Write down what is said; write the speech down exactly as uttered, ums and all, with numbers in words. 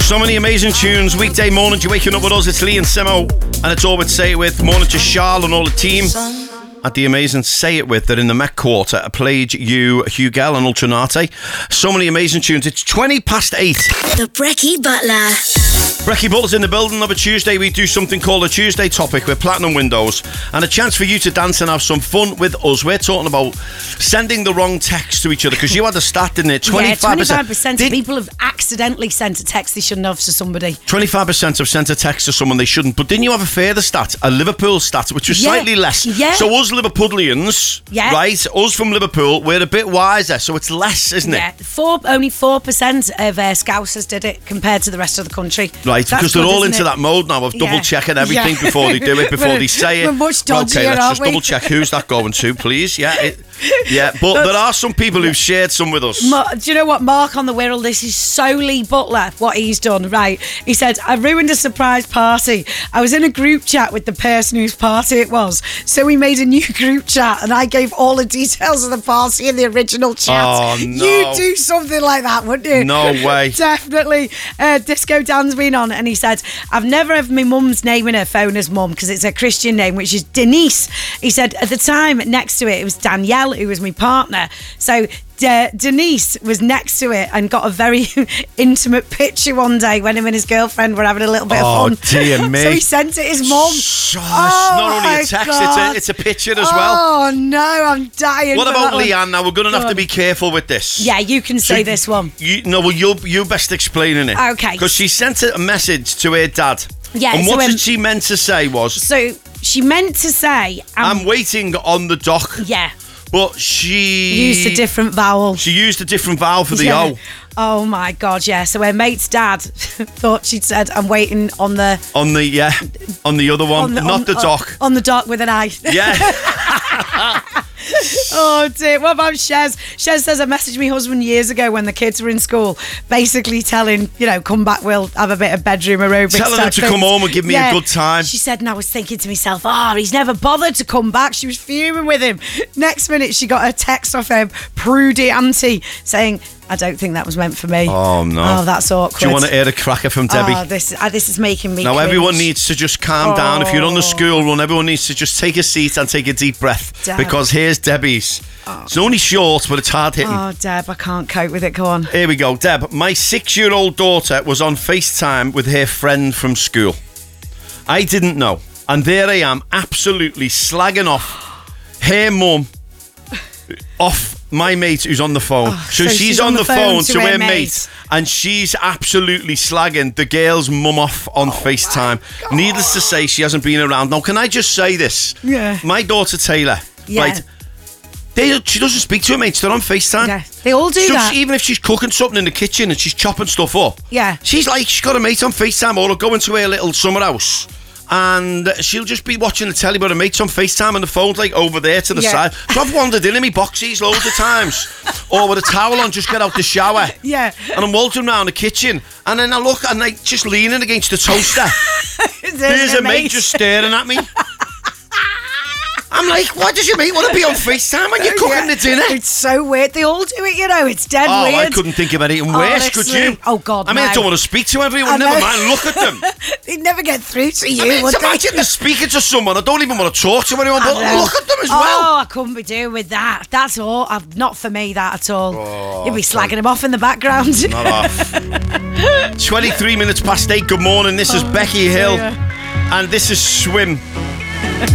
So many amazing tunes. Weekday morning, you're waking up with us. It's Lee and Simo, and it's all with Say It With. Morning to Charles and all the team at the amazing Say It With. They're in the Met Quarter. Played you, Hugel and Ultranate. So many amazing tunes. It's twenty past eight. The Brecky Butler. Brecky Butler's in the building. Of a Tuesday, we do something called a Tuesday Topic with Platinum Windows, and a chance for you to dance and have some fun with us. We're talking about sending the wrong text to each other, because you had a stat, didn't it? twenty-five percent. Yeah, twenty-five percent Did- of people have accidentally sent a text they shouldn't have to somebody. twenty-five percent have sent a text to someone they shouldn't. But didn't you have a further stat, a Liverpool stat, which was Yeah. slightly less? Yeah. So us Liverpudlians, Yeah. right, us from Liverpool, we're a bit wiser, so it's less, isn't Yeah, it? four, only four percent of uh, Scousers did it compared to the rest of the country. Right, That's because they're good, all isn't into it? that mode now of Yeah. double checking everything Yeah. before they do it, before We're- they say it. we're much okay, dodgier, let's aren't just we? double check who's that going to, please. Yeah, it, yeah. But there are some people who've shared some with us. Ma- do you know what, Mark on the Wirral, this is so Lee Butler, what he's done, right? He said, I ruined a surprise party. I was in a group chat with the person whose party it was. So we made a new group chat and I gave all the details of the party in the original chat. Oh, no. You'd do something like that, wouldn't you? No way. Definitely. Uh, Disco Dan's been on and he said, I've never had my mum's name in her phone as mum because it's a Christian name, which is Denise. He said, at the time next to it, it was Danielle, who was my partner. So De- Denise was next to it and got a very intimate picture one day when him and his girlfriend were having a little bit Oh, of fun. dear me. So he sent it his mum. Shush, Oh, not only my a text, God. it's a, it's a picture as well. Oh no, I'm dying. What for about that one. Leanne? Now, we're going to Go have to on. be careful with this. Yeah, you can say So this one. You, no, well, you you best explaining it. Okay. Because she sent a message to her dad. Yeah, And so, what um, did she meant to say was, So she meant to say, um, I'm waiting on the dock. yeah, But she... used a different vowel. She used a different vowel for the Yeah. O. Oh my God, yeah. So her mate's dad thought she'd said, I'm waiting on the... On the, yeah, on the other one, on the not on, the on- dock. On the dock with an eye. Yeah. Oh dear. What about Shez? Shez says, I messaged my husband years ago when the kids were in school, basically telling, you know, come back, we'll have a bit of bedroom aerobics. Telling type him to things. come home and give me a good time. She said, and I was thinking to myself, oh, he's never bothered to come back. She was fuming with him. Next minute, she got a text off her prudy auntie saying, I don't think that was meant for me. Oh, no. Oh, that's awkward. Do you want to hear a cracker from Debbie? Oh, this, uh, this is making me Now, cringe. everyone needs to just calm down. If you're on the Oh. school run, everyone needs to just take a seat and take a deep breath. Deb. Because here's Debbie's. It's only short, but it's hard hitting. Oh, Deb, I can't cope with it. Go on. Here we go. Deb, my six-year-old daughter was on FaceTime with her friend from school. I didn't know. And there I am, absolutely slagging off her mum off my mate who's on the phone. Oh, so, so she's, she's on, the phone, to to her her mate. mate, and she's absolutely slagging the girl's mum off on FaceTime. Needless to say, she hasn't been around. Now, can I just say this? Yeah. My daughter Taylor, Yeah. right? They, she doesn't speak to her mates. They're on FaceTime. Yeah, they all do so that. she- even if she's cooking something in the kitchen and she's chopping stuff up, Yeah. she's like, she's got a mate on FaceTime, or go into her little summer house, and she'll just be watching the telly, but her mate's on FaceTime and the phone's like over there to the Yeah. side. So I've wandered in in my boxies loads of times, or with a towel on, just get out the shower. Yeah. And I'm waltzing around the kitchen, and then I look and like just leaning against the toaster. There's a mate just staring at me. I'm like, why does your mate want to be on FaceTime when you're cooking Yeah. the dinner? It's so weird. They all do it, you know. It's dead Oh, weird. I couldn't think of anything worse, could Honestly. you? Oh, God, I mean, I no. don't want to speak to everyone. I Never know. mind, look at them. They'd never get through to you, I mean, would they? imagine they're speaking to someone. I don't even want to talk to anyone, I but know. look at them as Oh, well. I couldn't be doing with that. That's all. I've, not for me, that at all. Oh, You'd be slagging him off in the background. Not off. twenty-three minutes past eight. Good morning. This is Becky Hill. dear. And this is Swim.